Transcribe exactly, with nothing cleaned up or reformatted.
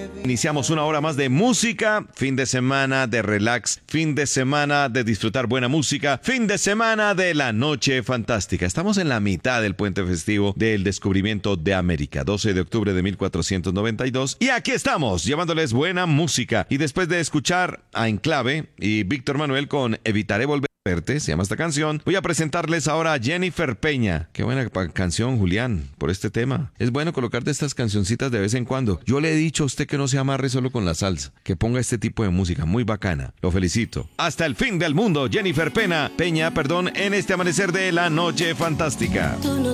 Iniciamos una hora más de música, fin de semana de relax, fin de semana de disfrutar buena música, fin de semana de la noche fantástica. Estamos en la mitad del puente festivo del descubrimiento de América, doce de octubre de mil cuatrocientos noventa y dos. Y aquí estamos, llevándoles buena música. Y después de escuchar a Enclave y Víctor Manuel con Evitaré Volver a Verte, se llama esta canción, voy a presentarles ahora a Jennifer Peña. Qué buena canción, Julián, por este tema. Es bueno colocarte estas cancioncitas de vez en cuando. Yo le he dicho a usted que no se amarre solo con la salsa, que ponga este tipo de música, muy bacana. Lo felicito. Hasta el fin del mundo, Jennifer Peña, Peña, perdón, en este amanecer de la noche fantástica. Tú no